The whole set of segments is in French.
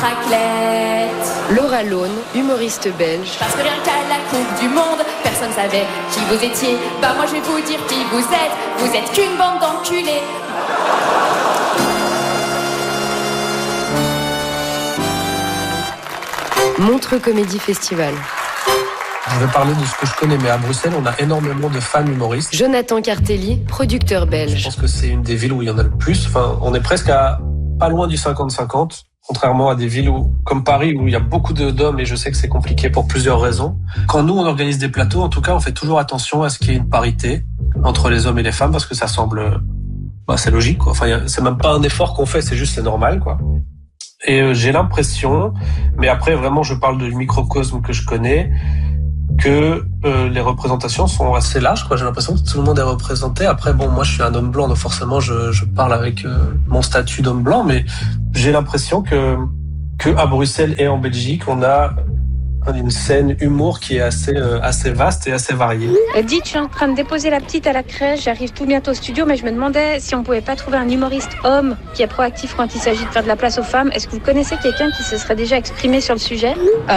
raclette. Laura Lone, humoriste belge. Parce que rien qu'à la Coupe du Monde, personne savait qui vous étiez. Bah moi je vais vous dire qui vous êtes. Vous êtes qu'une bande d'enculés. Montreux Comédie Festival. Je vais parler de ce que je connais, mais à Bruxelles, on a énormément de femmes humoristes. Jonathan Cartelli, producteur belge. Je pense que c'est une des villes où il y en a le plus. Enfin, on est presque pas loin du 50-50, contrairement à des villes comme Paris où il y a beaucoup d'hommes et je sais que c'est compliqué pour plusieurs raisons. Quand nous, on organise des plateaux, en tout cas, on fait toujours attention à ce qu'il y ait une parité entre les hommes et les femmes parce que ça semble, c'est logique, quoi. Enfin, c'est même pas un effort qu'on fait, c'est normal, quoi. Et j'ai l'impression, mais après, vraiment, je parle du microcosme que je connais, que les représentations sont assez larges, quoi. J'ai l'impression que tout le monde est représenté. Après, bon, moi, je suis un homme blanc, donc forcément, je parle avec mon statut d'homme blanc, mais j'ai l'impression que à Bruxelles et en Belgique, on a une scène humour qui est assez vaste et assez variée. Dites, je suis en train de déposer la petite à la crèche, j'arrive tout bientôt au studio, mais je me demandais si on pouvait pas trouver un humoriste homme qui est proactif quand il s'agit de faire de la place aux femmes. Est-ce que vous connaissez quelqu'un qui se serait déjà exprimé sur le sujet ?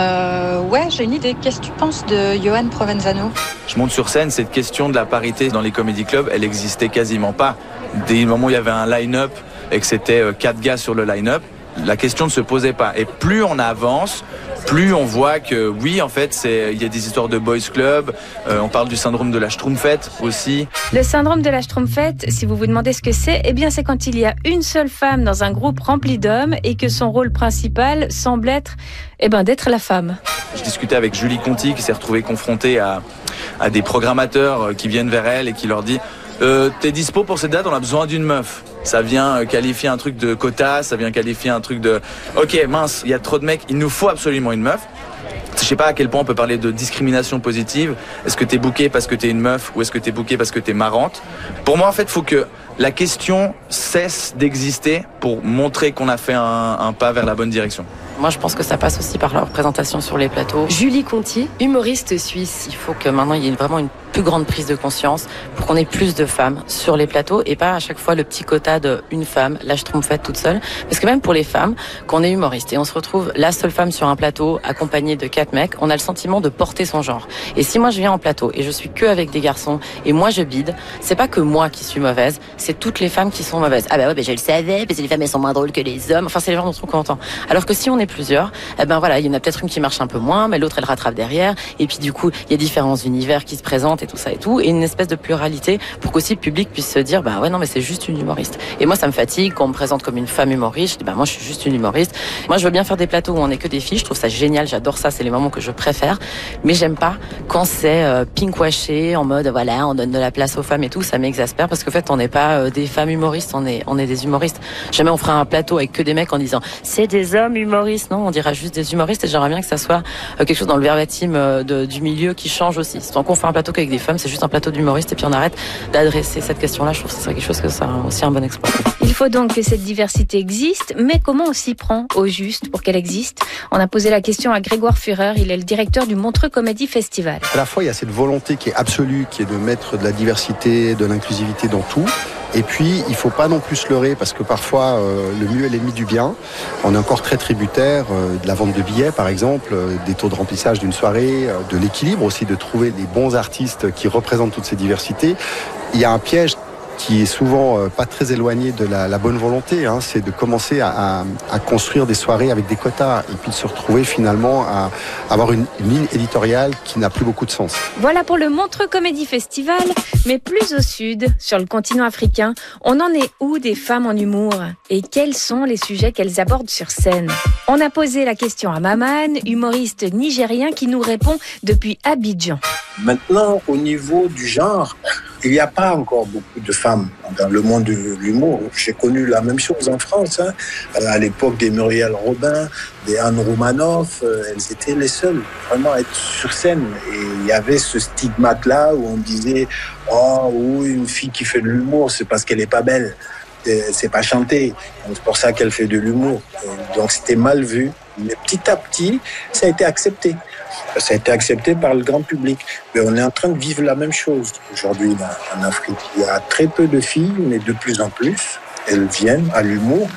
Ouais, j'ai une idée. Qu'est-ce que tu penses de Johan Provenzano ? Je monte sur scène, cette question de la parité dans les comédie clubs, elle existait quasiment pas. Dès le moment où il y avait un line-up et que c'était 4 gars sur le line-up, la question ne se posait pas. Et plus on avance, plus on voit que oui, en fait, il y a des histoires de boys club. On parle du syndrome de la Schtroumpfette aussi. Le syndrome de la Schtroumpfette, si vous vous demandez ce que c'est, eh bien c'est quand il y a une seule femme dans un groupe rempli d'hommes et que son rôle principal semble être d'être la femme. Je discutais avec Julie Conti qui s'est retrouvée confrontée à des programmateurs qui viennent vers elle et qui leur dit t'es dispo pour cette date, on a besoin d'une meuf. Ça vient qualifier un truc de quota, ça vient qualifier un truc de ok mince, il y a trop de mecs, il nous faut absolument une meuf. Je sais pas à quel point on peut parler de discrimination positive. Est-ce que t'es booké parce que t'es une meuf ou est-ce que t'es booké parce que t'es marrante ? Pour moi, en fait, il faut que la question cesse d'exister pour montrer qu'on a fait un pas vers la bonne direction. Moi, je pense que ça passe aussi par la représentation sur les plateaux. Julie Conti, humoriste suisse. Il faut que maintenant, il y ait vraiment une plus grande prise de conscience pour qu'on ait plus de femmes sur les plateaux et pas à chaque fois le petit quota de une femme, la Schtroumpfette toute seule. Parce que même pour les femmes, quand on est humoriste et on se retrouve la seule femme sur un plateau accompagnée de 4 mecs, on a le sentiment de porter son genre. Et si moi je viens en plateau et je suis que avec des garçons et moi je bide, c'est pas que moi qui suis mauvaise, c'est toutes les femmes qui sont mauvaises. Ah bah ouais, je le savais, parce que les femmes elles sont moins drôles que les hommes. Enfin, c'est le genre de truc qu'on entend. Alors que si on est plusieurs, il y en a peut-être une qui marche un peu moins, mais l'autre elle rattrape derrière. Et puis du coup, il y a différents univers qui se présentent et tout ça et tout, et une espèce de pluralité pour qu'aussi le public puisse se dire bah ouais non mais c'est juste une humoriste. Et moi ça me fatigue quand on me présente comme une femme humoriste. Je dis bah moi je suis juste une humoriste. Moi je veux bien faire des plateaux où on est que des filles. Je trouve ça génial, j'adore ça, c'est les moments que je préfère. Mais j'aime pas quand c'est pinkwashé en mode voilà on donne de la place aux femmes et tout. Ça m'exaspère parce qu'en fait on n'est pas des femmes humoristes, on est des humoristes. Jamais on fera un plateau avec que des mecs en disant c'est des hommes humoristes. Non, on dira juste des humoristes et j'aimerais bien que ça soit quelque chose dans le verbatim du milieu qui change aussi. Tant qu'on fait un plateau qu'avec des femmes, c'est juste un plateau d'humoristes et puis on arrête d'adresser cette question-là. Je trouve que c'est quelque chose que ça a aussi un bon exploit. Il faut donc que cette diversité existe, mais comment on s'y prend au juste pour qu'elle existe ? On a posé la question à Grégoire Führer, il est le directeur du Montreux Comédie Festival. À la fois, il y a cette volonté qui est absolue, qui est de mettre de la diversité, de l'inclusivité dans tout. Et puis, il faut pas non plus se leurrer parce que parfois, le mieux est l'ennemi du bien. On est encore très tributaire de la vente de billets, par exemple, des taux de remplissage d'une soirée, de l'équilibre aussi, de trouver des bons artistes qui représentent toutes ces diversités. Il y a un piège qui est souvent pas très éloigné de la bonne volonté, c'est de commencer à construire des soirées avec des quotas et puis de se retrouver finalement à avoir une ligne éditoriale qui n'a plus beaucoup de sens. Voilà pour le Montreux Comédie Festival, mais plus au sud, sur le continent africain, on en est où des femmes en humour ? Et quels sont les sujets qu'elles abordent sur scène ? On a posé la question à Maman, humoriste nigérien qui nous répond depuis Abidjan. Maintenant, au niveau du genre, il n'y a pas encore beaucoup de femmes dans le monde de l'humour. J'ai connu la même chose en France. À l'époque des Muriel Robin, des Anne Romanoff, elles étaient les seules vraiment à être sur scène. Et il y avait ce stigmate-là où on disait « Oh, oui, une fille qui fait de l'humour, c'est parce qu'elle n'est pas belle. C'est pas chanter. C'est pour ça qu'elle fait de l'humour. » Donc c'était mal vu. Mais petit à petit, ça a été accepté. Ça a été accepté par le grand public. Mais on est en train de vivre la même chose aujourd'hui en Afrique. Il y a très peu de filles, mais de plus en plus, elles viennent à l'humour.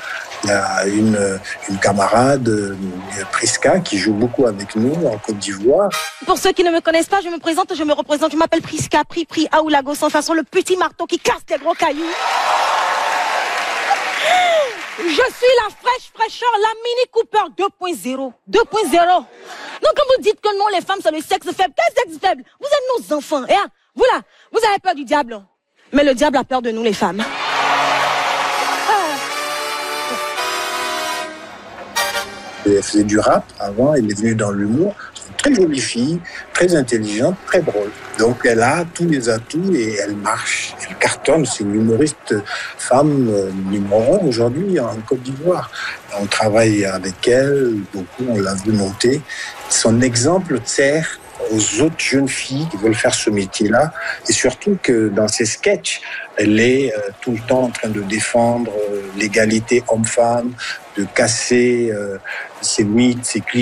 Il y a une camarade, Priska, qui joue beaucoup avec nous en Côte d'Ivoire. Pour ceux qui ne me connaissent pas, je me présente, je me représente. Je m'appelle Priska, Pri Aoulago, sans façon, le petit marteau qui casse les gros cailloux. Je suis la fraîcheur, la Mini Cooper 2.0. 2.0. Donc quand vous dites que non, les femmes, c'est le sexe faible, quel sexe faible? Vous êtes nos enfants. Et voilà, vous avez peur du diable. Mais le diable a peur de nous, les femmes. Elle faisait du rap avant, elle est venue dans l'humour. C'est une très jolie fille, très intelligente, très drôle. Donc elle a tous les atouts et elle marche, elle cartonne. C'est une humoriste femme numéro 1 aujourd'hui en Côte d'Ivoire. On travaille avec elle beaucoup, on l'a vu monter. Son exemple sert aux autres jeunes filles qui veulent faire ce métier-là. Et surtout que dans ses sketchs, elle est tout le temps en train de défendre l'égalité homme-femme, de casser ces mythes, ces clichés.